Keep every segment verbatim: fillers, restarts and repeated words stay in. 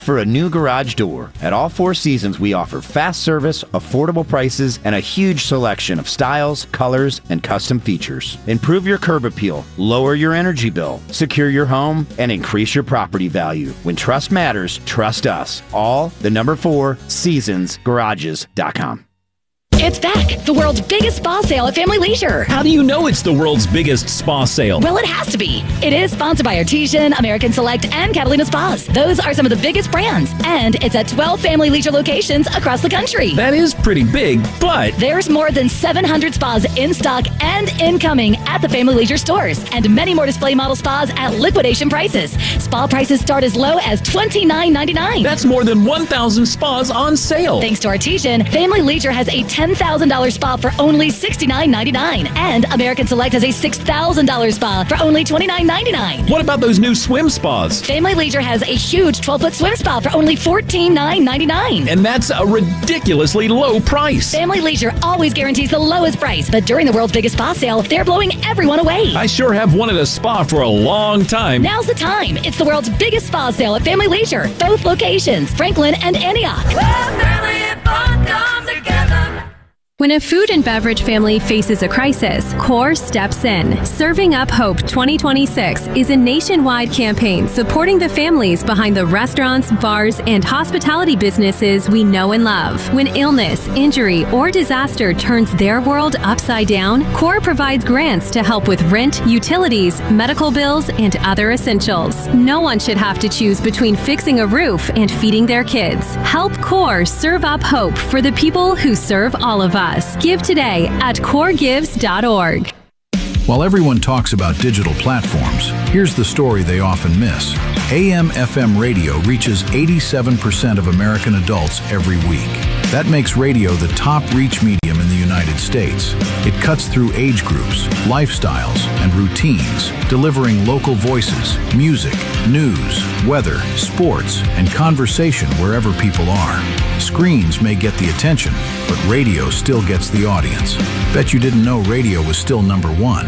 for a new garage door. At all Four Seasons, we offer fast service, affordable prices, and a huge selection of styles, colors, and custom features. Improve your curb appeal, lower your energy bill, secure your home, and increase your property value. When trust matters, trust us. All the number four seasons garages dot com. It's back, the world's biggest spa sale at Family Leisure. How do you know it's the world's biggest spa sale? Well, it has to be. It is sponsored by Artesian, American Select, and Catalina Spas. Those are some of the biggest brands. And it's at twelve Family Leisure locations across the country. That is pretty big, but there's more than seven hundred spas in stock and incoming at the Family Leisure stores. And many more display model spas at liquidation prices. Spa prices start as low as twenty-nine ninety-nine. That's more than one thousand spas on sale. Thanks to Artesian, Family Leisure has a ten thousand dollars spa for only sixty-nine ninety-nine. And American Select has a six thousand dollars spa for only twenty-nine ninety-nine. What about those new swim spas? Family Leisure has a huge twelve-foot swim spa for only fourteen ninety-nine. And that's a ridiculously low price. Family Leisure always guarantees the lowest price, but during the world's biggest spa sale, they're blowing everyone away. I sure have wanted a spa for a long time. Now's the time. It's the world's biggest spa sale at Family Leisure. Both locations, Franklin and Antioch. Well, family and fun come together. When a food and beverage family faces a crisis, CORE steps in. Serving Up Hope twenty twenty-six is a nationwide campaign supporting the families behind the restaurants, bars, and hospitality businesses we know and love. When illness, injury, or disaster turns their world upside down, CORE provides grants to help with rent, utilities, medical bills, and other essentials. No one should have to choose between fixing a roof and feeding their kids. Help CORE serve up hope for the people who serve all of us. Give today at core gives dot org. While everyone talks about digital platforms, here's the story they often miss. A M F M radio reaches eighty-seven percent of American adults every week. That makes radio the top reach medium in the United States. It cuts through age groups, lifestyles, and routines, delivering local voices, music, news, weather, sports, and conversation wherever people are. Screens may get the attention, but radio still gets the audience. Bet you didn't know radio was still number one.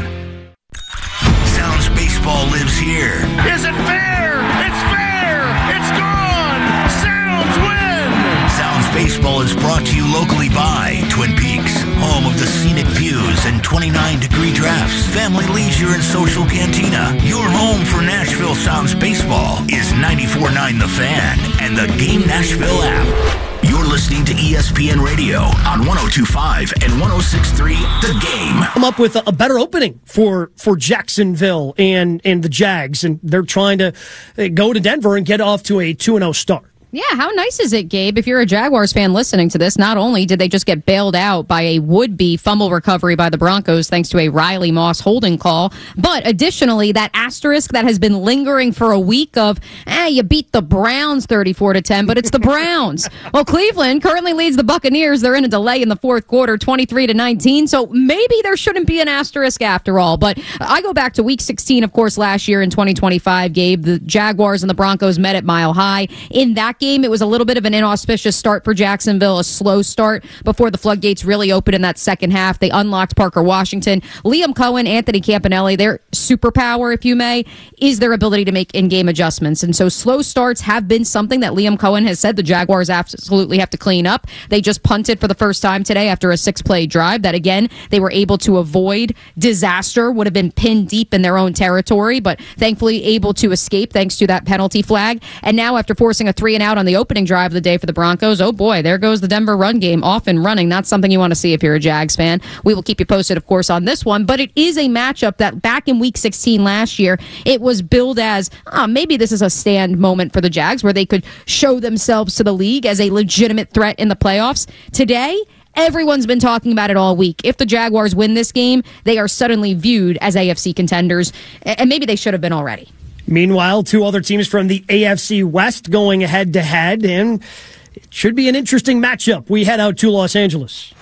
Sounds Baseball lives here. Is it fair? It's fair! It's gone! Sounds win! Sounds Baseball is brought to you locally by Twin Peaks, home of the scenic views and twenty-nine degree drafts, family leisure and social cantina. Your home for Nashville Sounds Baseball is ninety-four point nine The Fan and the Game Nashville app. You're listening to E S P N Radio on one oh two point five and one oh six point three The Game. Come up with a, a better opening for, for Jacksonville and, and the Jags, and they're trying to go to Denver and get off to a two and oh start. Yeah, how nice is it, Gabe, if you're a Jaguars fan listening to this? Not only did they just get bailed out by a would-be fumble recovery by the Broncos thanks to a Riley Moss holding call, but additionally, that asterisk that has been lingering for a week of, eh, you beat the Browns thirty-four to ten, but it's the Browns. Well, Cleveland currently leads the Buccaneers. They're in a delay in the fourth quarter, twenty-three to nineteen, so maybe there shouldn't be an asterisk after all. But I go back to week sixteen, of course, last year in twenty twenty-five, Gabe. The Jaguars and the Broncos met at Mile High. In that game, it was a little bit of an inauspicious start for Jacksonville, a slow start before the floodgates really opened in that second half. They unlocked Parker Washington. Liam Cohen, Anthony Campanelli, their superpower, if you may, is their ability to make in-game adjustments. And so slow starts have been something that Liam Cohen has said the Jaguars absolutely have to clean up. They just punted for the first time today after a six-play drive that, again, they were able to avoid disaster, would have been pinned deep in their own territory, but thankfully able to escape thanks to that penalty flag. And now after forcing a three and out on the opening drive of the day for the Broncos, oh boy, there goes the Denver run game off and running. Not something you want to see if you're a Jags fan. We will keep you posted, of course, on this one, but it is a matchup that back in week sixteen last year, it was billed as, oh, maybe this is a stand moment for the Jags where they could show themselves to the league as a legitimate threat in the playoffs. Today, everyone's been talking about it all week. If the Jaguars win this game, they are suddenly viewed as A F C contenders, and maybe they should have been already. Meanwhile, two other teams from the A F C West going head-to-head, and it should be an interesting matchup. We head out to Los Angeles.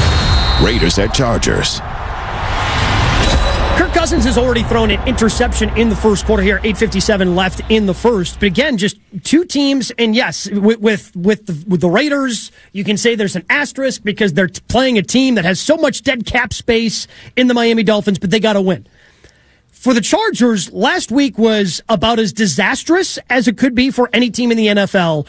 Raiders at Chargers. Kirk Cousins has already thrown an interception in the first quarter here, eight fifty-seven left in the first. But again, just two teams, and yes, with with, with, the, with the Raiders, you can say there's an asterisk because they're playing a team that has so much dead cap space in the Miami Dolphins, but they got to win. for the Chargers, last week was about as disastrous as it could be for any team in the N F L.